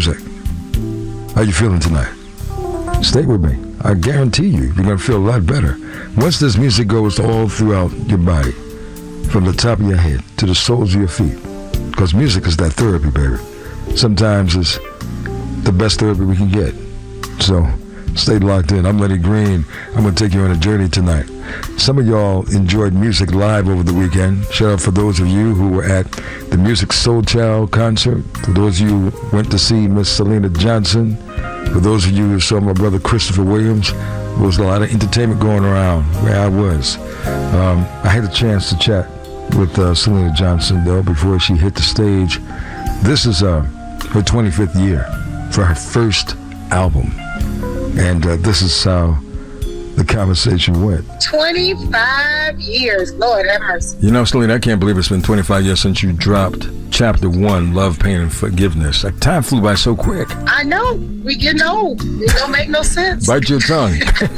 music. How you feeling tonight? Stay with me. I guarantee you're going to feel a lot better once this music goes all throughout your body, from the top of your head to the soles of your feet. Because music is that therapy, baby. Sometimes it's the best therapy we can get. So stay locked in. I'm Lenny Green. I'm going to take you on a journey tonight. Some of y'all enjoyed music live over the weekend. Shout out for those of you who were at the Music Soul Child concert. For those of you who went to see Miss Selena Johnson. For those of you who saw my brother Christopher Williams. There was a lot of entertainment going around where I was. I had a chance to chat with Selena Johnson, though, before she hit the stage. This is her 25th year for her first album. And this is how the conversation went. 25 years, Lord have mercy. You know, Selena, I can't believe it's been 25 years since you dropped Chapter 1, Love, Pain, and Forgiveness. Like, time flew by so quick. I know. We getting old. It don't make no sense. Bite your tongue.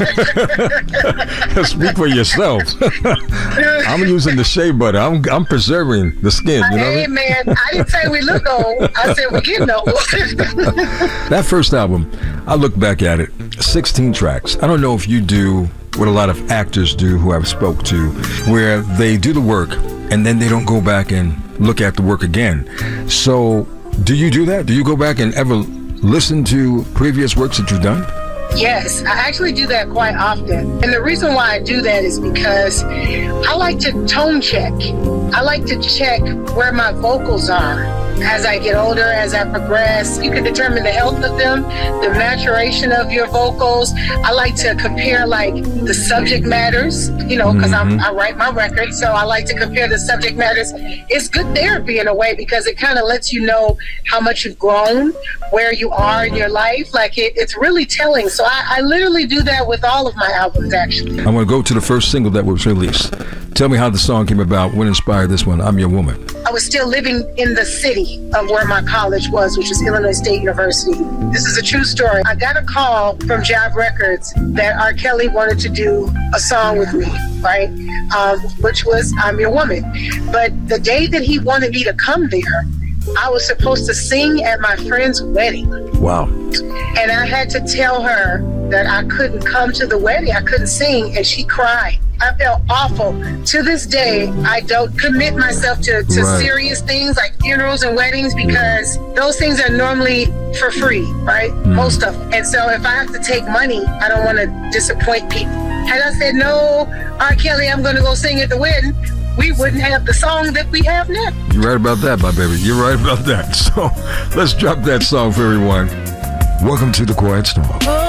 Speak for yourself. I'm using the shea butter. I'm preserving the skin. You know hey, man, I didn't say we look old. I said we getting old. That first album, I look back at it, 16 tracks. I don't know if you do what a lot of actors do who I've spoke to, where they do the work and then they don't go back and look at the work again. So do you do that? Do you go back and ever listen to previous works that you've done? Yes, I actually do that quite often. And the reason why I do that is because I like to tone check. I like to check where my vocals are. As I get older, as I progress, you can determine the health of them, the maturation of your vocals. I like to compare like the subject matters, you know, because I write my records. So I like to compare the subject matters. It's good therapy in a way because it kind of lets you know how much you've grown, where you are in your life. Like it's really telling. So I literally do that with all of my albums, actually. I'm going to go to the first single that was released. Tell me how the song came about. What inspired this one? I'm Your Woman. I was still living in the city of where my college was, which was Illinois State University. This is a true story. I got a call from Jive Records that R. Kelly wanted to do a song with me, right? Which was I'm Your Woman. But the day that he wanted me to come there, I was supposed to sing at my friend's wedding. Wow. And I had to tell her that I couldn't come to the wedding. I couldn't sing, and she cried. I felt awful. To this day, I don't commit myself to serious things like funerals and weddings because those things are normally for free, right? Most of them. And so if I have to take money, I don't want to disappoint people. Had I said, no, R. Kelly, I'm going to go sing at the wedding, we wouldn't have the song that we have now. You're right about that, my baby. You're right about that. So let's drop that song for everyone. Welcome to The Quiet Storm.